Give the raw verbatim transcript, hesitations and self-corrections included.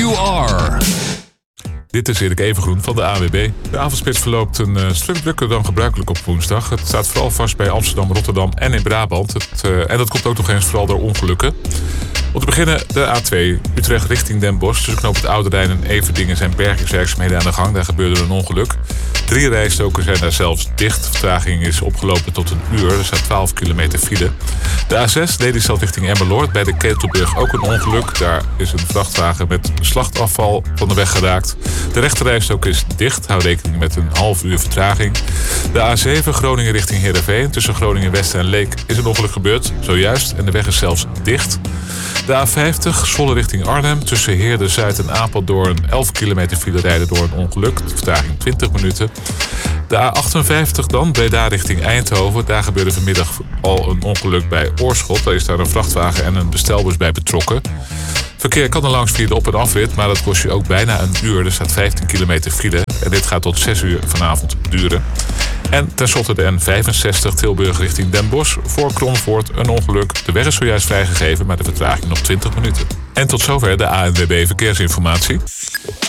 you are. Dit is Erik Evengroen van de A W B. De avondspits verloopt een uh, stuk drukker dan gebruikelijk op woensdag. Het staat vooral vast bij Amsterdam, Rotterdam en in Brabant. Het, uh, en dat komt ook nog eens vooral door ongelukken. Om te beginnen de A twee, Utrecht richting Den Bosch. Tussen knoop het Oude Rijn en Everdingen zijn bergingswerkzaamheden aan de gang. Daar gebeurde een ongeluk. Drie rijstroken zijn daar zelfs dicht. Vertraging is opgelopen tot een uur. Er staat twaalf kilometer file. De A zes, Lelystad richting Emmeloord. Bij de Ketelbrug ook een ongeluk. Daar is een vrachtwagen met slachtafval van de weg geraakt. De rechterrijstrook is dicht. Hou rekening met een half uur vertraging. De A zeven, Groningen richting Heerenveen. Tussen Groningen West en Leek is een ongeluk gebeurd. Zojuist. En de weg is zelfs dicht. De A vijftig, Zwolle richting Arnhem. Tussen Heerde Zuid en Apeldoorn elf kilometer file rijden door een ongeluk. De vertraging twintig minuten. De A achtenvijftig dan, Breda richting Eindhoven. Daar gebeurde vanmiddag al een ongeluk bij Oorschot. Daar is daar een vrachtwagen en een bestelbus bij betrokken. Verkeer kan er langs via de op- en afrit, maar dat kost je ook bijna een uur. Er staat vijftien kilometer file en dit gaat tot zes uur vanavond duren. En tenslotte de N vijfenzestig, Tilburg richting Den Bosch. Voor Kronvoort een ongeluk. De weg is zojuist vrijgegeven, maar de vertraging nog twintig minuten. En tot zover de A N W B Verkeersinformatie.